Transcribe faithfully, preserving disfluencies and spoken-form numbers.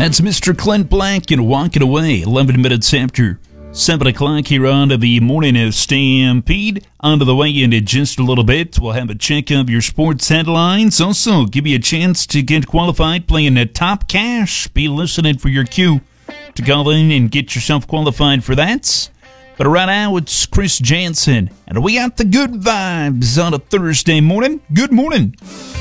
That's Mister Clint Black and Walking Away, eleven minutes after seven o'clock here on to the Morning of Stampede. On to the way in just a little bit. We'll have a check of your sports headlines. Also, give you a chance to get qualified playing at Top Cash. Be listening for your cue to call in and get yourself qualified for that. But right now, it's Chris Jansen, and we got the good vibes on a Thursday morning. Good morning.